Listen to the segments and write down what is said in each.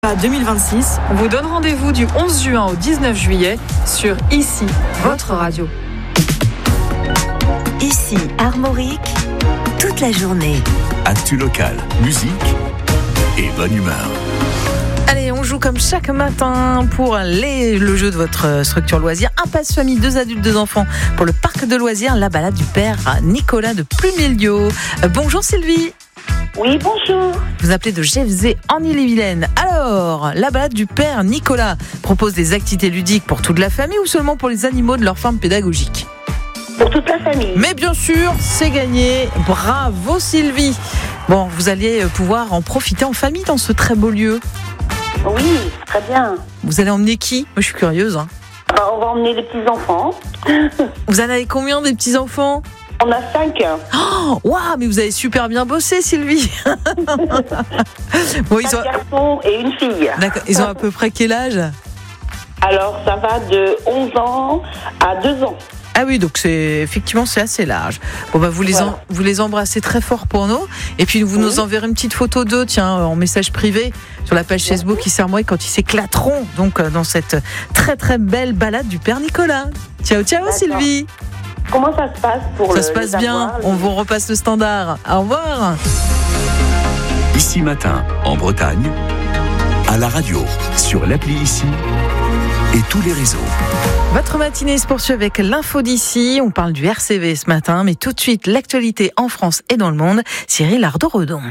2026. On vous donne rendez-vous du 11 juin au 19 juillet sur Ici, votre radio. Ici, Armorique, toute la journée. Actu locale, musique et bonne humeur. Allez, on joue comme chaque matin pour le jeu de votre structure loisir. Un passe famille, 2 adultes, 2 enfants pour le parc de loisirs, la balade du père Nicolas de Plumelio. Bonjour Sylvie. Oui, bonjour. Vous appelez de Gévesey en Ille-et-Vilaine. Alors, la balade du père Nicolas propose des activités ludiques pour toute la famille ou seulement pour les animaux de leur ferme pédagogique ? Pour toute la famille. Mais bien sûr, c'est gagné. Bravo Sylvie. Bon, vous allez pouvoir en profiter en famille dans ce très beau lieu. Oui, très bien. Vous allez emmener qui ? Moi, je suis curieuse. On va emmener les petits-enfants. Vous en avez combien des petits-enfants ? On a 5. Oh, waouh, mais vous avez super bien bossé, Sylvie. Bon, 5 garçons et une fille. D'accord. Ils ont à peu près quel âge ? Alors, ça va de 11 ans à 2 ans. Ah oui, donc c'est assez large. Bon bah vous les embrassez très fort pour nous, et puis vous nous enverrez une petite photo d'eux, en message privé sur la page Facebook qui s'armoie quand ils s'éclateront donc dans cette très très belle balade du père Nicolas. Ciao D'accord. Sylvie. Comment ça se passe pour Ça se passe bien. On vous repasse le standard. Au revoir. Ici matin en Bretagne, à la radio, sur l'appli Ici et tous les réseaux. Votre matinée se poursuit avec l'info d'ici. On parle du RCV ce matin, mais tout de suite, l'actualité en France et dans le monde. Cyril Ardo-Redon.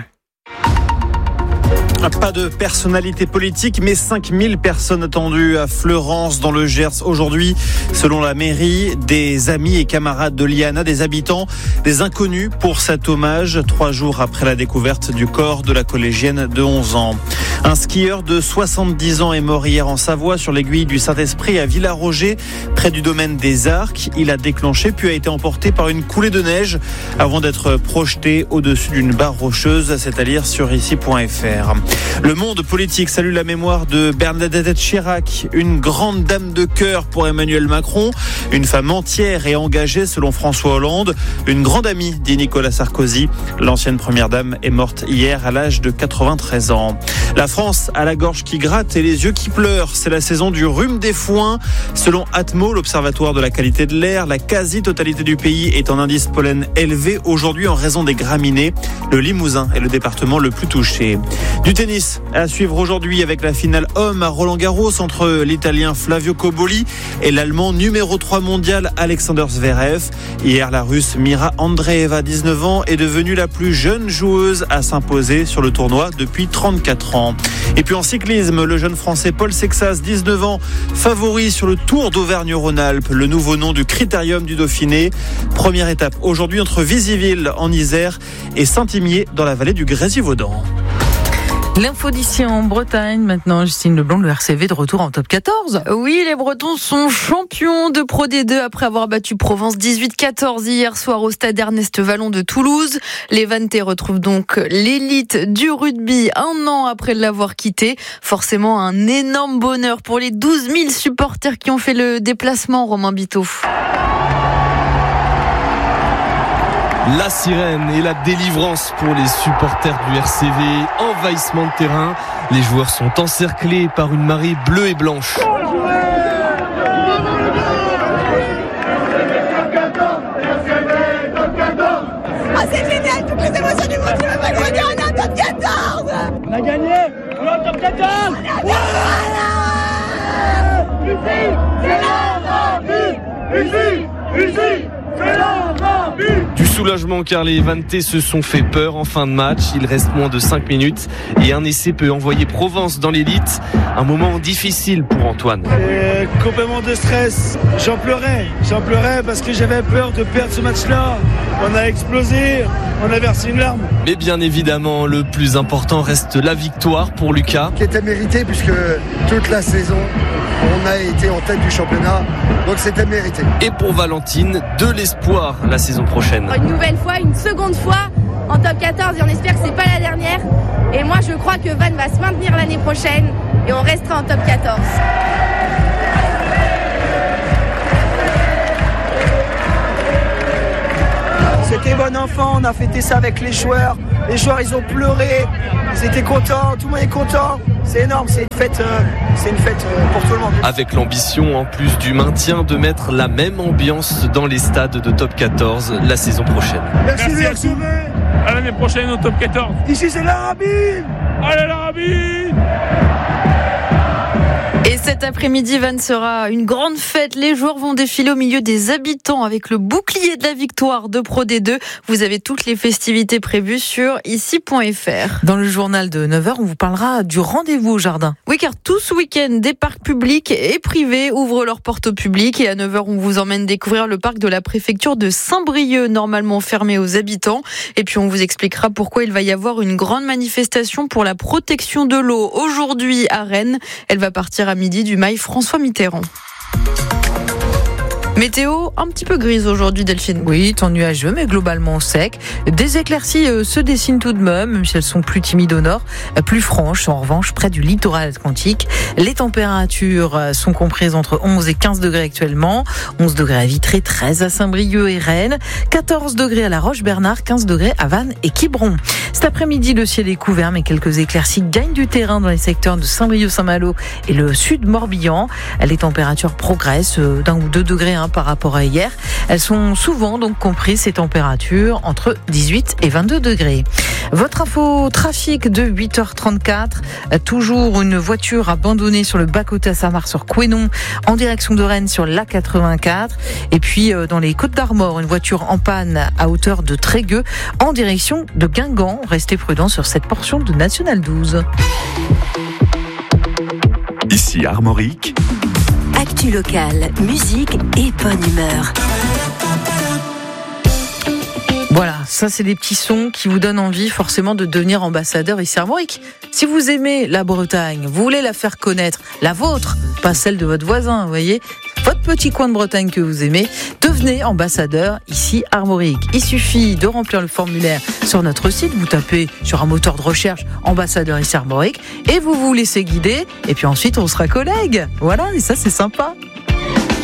Pas de personnalité politique, mais 5000 personnes attendues à Fleurance dans le Gers aujourd'hui. Selon la mairie, des amis et camarades de Liana, des habitants, des inconnus pour cet hommage, 3 jours après la découverte du corps de la collégienne de 11 ans. Un skieur de 70 ans est mort hier en Savoie sur l'aiguille du Saint-Esprit à Villaroger, près du domaine des Arcs. Il a déclenché puis a été emporté par une coulée de neige avant d'être projeté au-dessus d'une barre rocheuse. C'est à lire sur ici.fr. Le monde politique salue la mémoire de Bernadette Chirac, une grande dame de cœur pour Emmanuel Macron, une femme entière et engagée selon François Hollande, une grande amie, dit Nicolas Sarkozy. L'ancienne première dame est morte hier à l'âge de 93 ans. La France a la gorge qui gratte et les yeux qui pleurent. C'est la saison du rhume des foins. Selon Atmo, l'observatoire de la qualité de l'air, la quasi-totalité du pays est en indice pollen élevé aujourd'hui en raison des graminées. Le Limousin est le département le plus touché. Du tennis à suivre aujourd'hui avec la finale homme à Roland-Garros entre l'Italien Flavio Cobolli et l'Allemand numéro 3 mondial Alexander Zverev. Hier, la Russe Mira Andreeva, 19 ans, est devenue la plus jeune joueuse à s'imposer sur le tournoi depuis 34 ans. Et puis en cyclisme, le jeune Français Paul Sexas, 19 ans, favori sur le Tour d'Auvergne-Rhône-Alpes, le nouveau nom du Critérium du Dauphiné. Première étape aujourd'hui entre Visiville en Isère et Saint-Imier dans la vallée du Grésivaudan. L'info d'ici en Bretagne, maintenant, Justine Leblanc, le RCV de retour en top 14. Oui, les Bretons sont champions de Pro D2 après avoir battu Provence 18-14 hier soir au stade Ernest Vallon de Toulouse. Les Vantais retrouvent donc l'élite du rugby un an après l'avoir quitté. Forcément, un énorme bonheur pour les 12 000 supporters qui ont fait le déplacement, Romain Biteau. La sirène et la délivrance pour les supporters du RCV, envahissement de terrain. Les joueurs sont encerclés par une marée bleue et blanche. Ah, c'est génial, toutes les émotions du monde, tu vas pas gagner, on est en top 14. On a gagné, on est en top 14. Ici, c'est la vie. Du soulagement car les Vantais se sont fait peur en fin de match. Il reste moins de 5 minutes et un essai peut envoyer Provence dans l'élite. Un moment difficile pour Antoine. Complètement de stress. J'en pleurais parce que j'avais peur de perdre ce match-là. On a explosé, on a versé une larme. Mais bien évidemment, le plus important reste la victoire pour Lucas. Qui était mérité puisque toute la saison, on a été en tête du championnat. Donc c'était mérité. Et pour Valentine, de l'espoir la saison prochaine. Une nouvelle fois, une seconde fois en top 14 et on espère que c'est pas la dernière. Et moi je crois que Van va se maintenir l'année prochaine et on restera en top 14. C'était bon enfant, on a fêté ça avec les joueurs. Les joueurs, ils ont pleuré, ils étaient contents, tout le monde est content. c'est énorme, c'est une fête pour tout le monde. Avec l'ambition, en plus du maintien, de mettre la même ambiance dans les stades de Top 14 la saison prochaine. Merci à tous. À l'année prochaine au Top 14. Ici c'est l'Arabie. Allez l'Arabie. Et cet après-midi, Vannes sera une grande fête. Les joueurs vont défiler au milieu des habitants avec le bouclier de la victoire de Pro D2. Vous avez toutes les festivités prévues sur ici.fr. Dans le journal de 9h, on vous parlera du rendez-vous au jardin. Oui, car tout ce week-end, des parcs publics et privés ouvrent leurs portes au public. Et à 9h, on vous emmène découvrir le parc de la préfecture de Saint-Brieuc, normalement fermé aux habitants. Et puis, on vous expliquera pourquoi il va y avoir une grande manifestation pour la protection de l'eau aujourd'hui à Rennes. Elle va partir à midi du mail François Mitterrand. Météo un petit peu grise aujourd'hui, Delphine. Oui, temps nuageux, mais globalement sec. Des éclaircies se dessinent tout de même si elles sont plus timides au nord, plus franches en revanche près du littoral atlantique. Les températures sont comprises entre 11 et 15 degrés actuellement. 11 degrés à Vitré, 13 à Saint-Brieuc et Rennes, 14 degrés à La Roche-Bernard, 15 degrés à Vannes et Quiberon. Cet après-midi, le ciel est couvert, mais quelques éclaircies gagnent du terrain dans les secteurs de Saint-Brieuc-Saint-Malo et le sud Morbihan. Les températures progressent d'1 ou 2 degrés par rapport à hier. Elles sont souvent donc comprises, ces températures, entre 18 et 22 degrés. Votre info trafic de 8h34. Toujours une voiture abandonnée sur le bas-côté à Saint-Marc sur Couesnon, en direction de Rennes sur l'A84. Et puis dans les Côtes-d'Armor, une voiture en panne à hauteur de Trégueux, en direction de Guingamp. Restez prudents sur cette portion de National 12. Ici Armorique. Actu locale, musique et bonne humeur. Voilà, ça c'est des petits sons qui vous donnent envie forcément de devenir ambassadeur ici à Armorique. Si vous aimez la Bretagne, vous voulez la faire connaître, la vôtre, pas celle de votre voisin, vous voyez, votre petit coin de Bretagne que vous aimez, devenez ambassadeur ici à Armorique. Il suffit de remplir le formulaire sur notre site, vous tapez sur un moteur de recherche ambassadeur ici à Armorique et vous vous laissez guider et puis ensuite on sera collègues. Voilà, et ça c'est sympa.